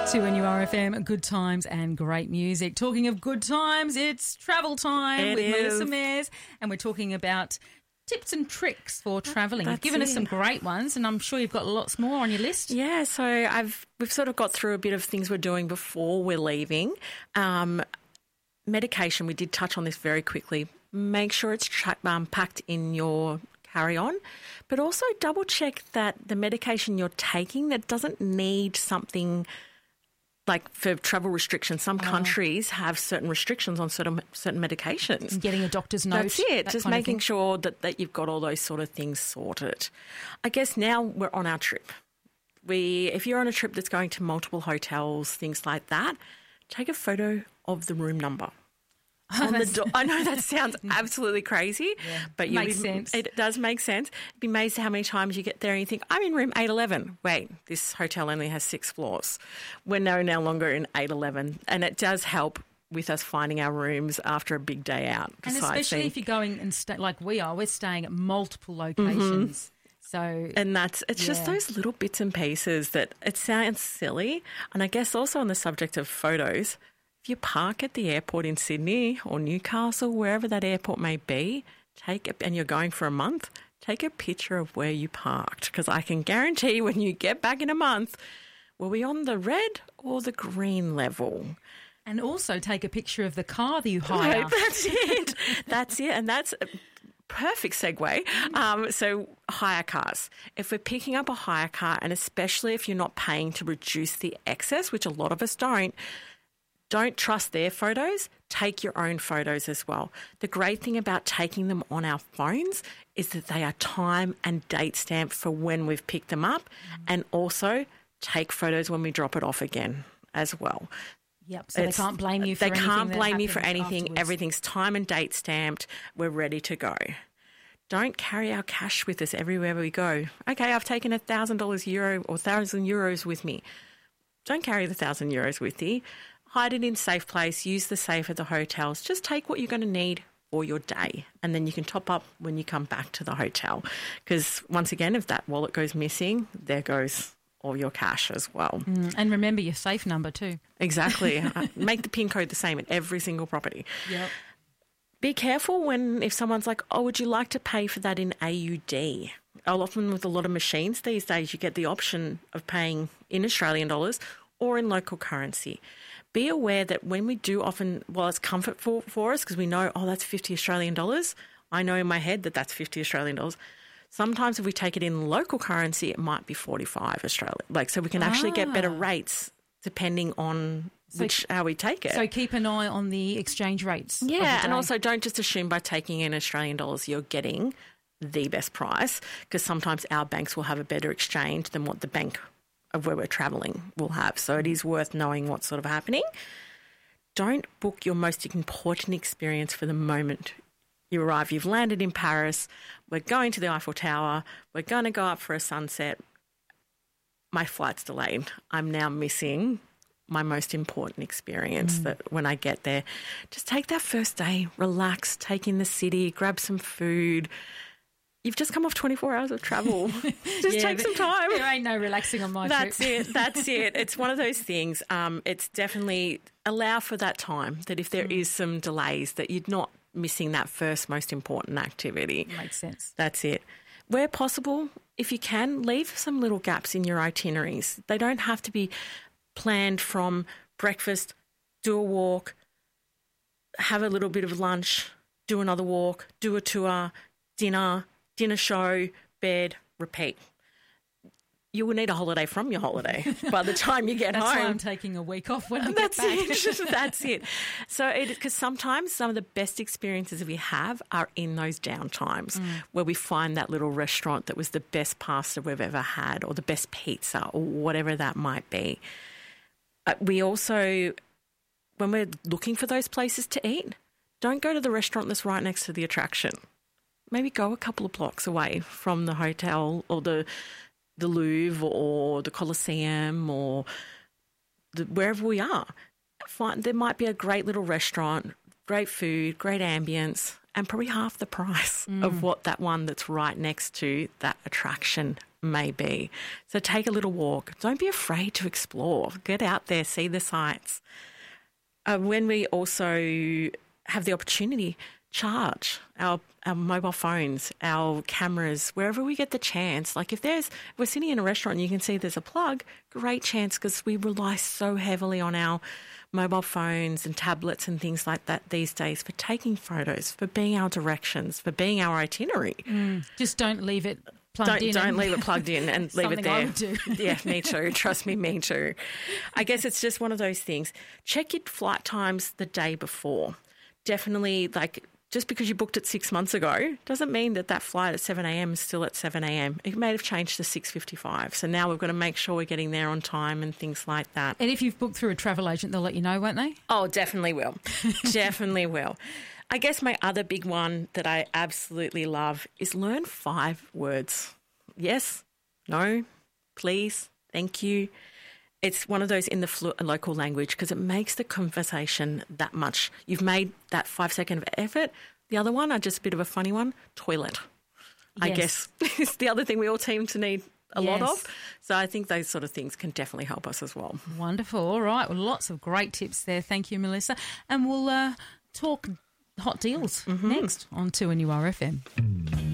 2NURFM, good times and great music. Talking of good times, it's travel time with Melissa Mayers, and we're talking about tips and tricks for travelling. You've given us some great ones, and I'm sure you've got lots more on your list. Yeah, so we've sort of got through a bit of things we're doing before we're leaving. Medication, we did touch on this very quickly. Make sure it's packed in your carry-on, but also double check that the medication you're taking, that doesn't need something like for travel restrictions. Some countries have certain restrictions on certain medications. And getting a doctor's note. That's it. Just making sure that you've got all those sort of things sorted. I guess now we're on our trip. If you're on a trip that's going to multiple hotels, things like that, take a photo of the room number. On the door. I know that sounds absolutely crazy, but makes sense. It does make sense. You'd be amazed how many times you get there and you think, I'm in room 811. Wait, this hotel only has 6 floors. We're no longer in 811, and it does help with us finding our rooms after a big day out. And especially if you're going and like we are, we're staying at multiple locations. Mm-hmm. So, and it's just those little bits and pieces that it sounds silly. And I guess also on the subject of photos, if you park at the airport in Sydney or Newcastle, wherever that airport may be, and you're going for a month, take a picture of where you parked, because I can guarantee when you get back in a month, were we on the red or the green level? And also take a picture of the car that you hire. Right, that's it. That's it. And that's a perfect segue. So hire cars. If we're picking up a hire car, and especially if you're not paying to reduce the excess, which a lot of us don't trust their photos, take your own photos as well. The great thing about taking them on our phones is that they are time and date stamped for when we've picked them up, and also take photos when we drop it off again as well. Yep, so they can't blame you for anything. They can't blame you for anything. Afterwards. Everything's time and date stamped. We're ready to go. Don't carry our cash with us everywhere we go. Okay, I've taken €1,000 or 1,000 euros with me. Don't carry the 1,000 euros with you. Hide it in a safe place. Use the safe at the hotels. Just take what you're going to need for your day, and then you can top up when you come back to the hotel. Because once again, if that wallet goes missing, there goes all your cash as well. And remember your safe number too. Exactly. Make the PIN code the same at every single property. Yep. Be careful if someone's like, oh, would you like to pay for that in AUD? Often with a lot of machines these days, you get the option of paying in Australian dollars or in local currency. Be aware that when we do often, it's comfort for us because we know, that's 50 Australian dollars. I know in my head that that's 50 Australian dollars. Sometimes if we take it in local currency, it might be 45 Australian. So we can actually get better rates depending on how we take it. So keep an eye on the exchange rates. Yeah, and also don't just assume by taking in Australian dollars you're getting the best price, because sometimes our banks will have a better exchange than what the bank of where we're travelling will have. So it is worth knowing what's sort of happening. Don't book your most important experience for the moment you arrive. You've landed in Paris. We're going to the Eiffel Tower. We're going to go up for a sunset. My flight's delayed. I'm now missing my most important experience that when I get there. Just take that first day, relax, take in the city, grab some food. You've just come off 24 hours of travel. Just take some time. There ain't no relaxing on my trip. That's it. It's one of those things. It's definitely allow for that time, that if there is some delays, that you're not missing that first most important activity. Makes sense. That's it. Where possible, if you can, leave some little gaps in your itineraries. They don't have to be planned from breakfast, do a walk, have a little bit of lunch, do another walk, do a tour, dinner show, bed, repeat. You will need a holiday from your holiday by the time you get home. That's why I'm taking a week off when I get back. That's it. So because sometimes some of the best experiences we have are in those downtimes where we find that little restaurant that was the best pasta we've ever had, or the best pizza, or whatever that might be. We also, when we're looking for those places to eat, don't go to the restaurant that's right next to the attraction. Maybe go a couple of blocks away from the hotel or the Louvre or the Colosseum or wherever we are. There might be a great little restaurant, great food, great ambience, and probably half the price of what that one that's right next to that attraction may be. So take a little walk. Don't be afraid to explore. Get out there, see the sights. When we also have the opportunity, charge our mobile phones, our cameras, wherever we get the chance. Like if we're sitting in a restaurant and you can see there's a plug, great chance, because we rely so heavily on our mobile phones and tablets and things like that these days for taking photos, for being our directions, for being our itinerary. Just don't leave it plugged in. Don't leave it plugged in and leave it there. I would do. Yeah, me too. Trust me, me too. I guess it's just one of those things. Check your flight times the day before. Definitely, just because you booked it 6 months ago doesn't mean that flight at 7 a.m. is still at 7 a.m. It may have changed to 6:55. So now we've got to make sure we're getting there on time and things like that. And if you've booked through a travel agent, they'll let you know, won't they? Oh, definitely will. Definitely will. I guess my other big one that I absolutely love is learn 5 words. Yes, no, please, thank you. It's one of those in the local language because it makes the conversation that much. You've made that 5-second effort. The other one, just a bit of a funny one, toilet. Yes. I guess it's the other thing we all seem to need a lot of. So I think those sort of things can definitely help us as well. Wonderful. All right. Well, lots of great tips there. Thank you, Melissa. And we'll talk hot deals next on 2NURFM.